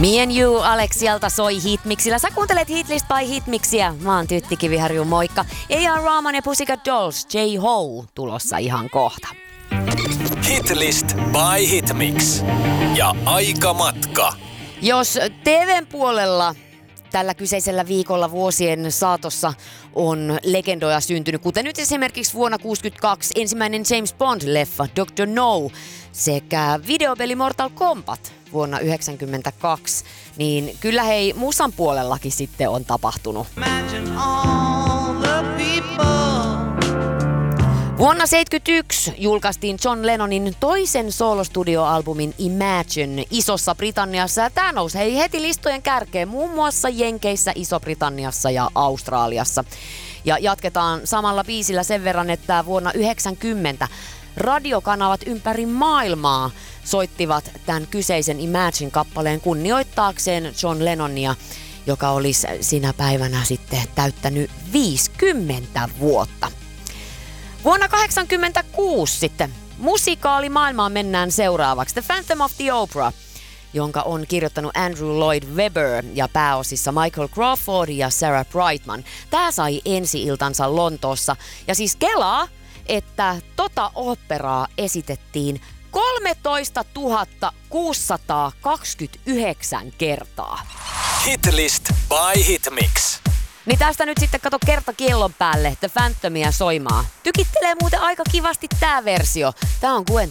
Me and You Aleksialta soi Hitmixillä. Sä kuuntelet Hitlist by Hitmixiä. Mä oon Tytti Kiviharju, moikka. A.R. Rahman ja Pussycat Dolls, J-Ho tulossa ihan kohta. Hitlist by Hitmix. Ja aikamatka. Jos TVn puolella tällä kyseisellä viikolla vuosien saatossa on legendoja syntynyt, kuten nyt esimerkiksi vuonna 1962 ensimmäinen James Bond-leffa Dr. No sekä videopeli Mortal Kombat vuonna 1992, niin kyllä hei musan puolellakin sitten on tapahtunut. Vuonna 1971 julkaistiin John Lennonin toisen soolostudioalbumin Imagine Isossa Britanniassa, ja tämä nousi heti listojen kärkeen muun muassa Jenkeissä, Iso-Britanniassa ja Australiassa. Ja jatketaan samalla biisillä sen verran, että vuonna 1990 radiokanavat ympäri maailmaa soittivat tämän kyseisen Imagine-kappaleen kunnioittaakseen John Lennonia, joka olisi siinä päivänä sitten täyttänyt 50 vuotta. Vuonna 1986 sitten musikaalimaailmaan mennään seuraavaksi. The Phantom of the Opera, jonka on kirjoittanut Andrew Lloyd Webber ja pääosissa Michael Crawford ja Sarah Brightman. Tää sai ensi-iltansa Lontoossa. Ja siis kelaa, että tota operaa esitettiin 13 629 kertaa. Hitlist by Hitmix. Niin tästä nyt sitten kato kerta kiellon päälle The Phantomia soimaa. Tykittelee muuten aika kivasti tää versio. Tää on Gwen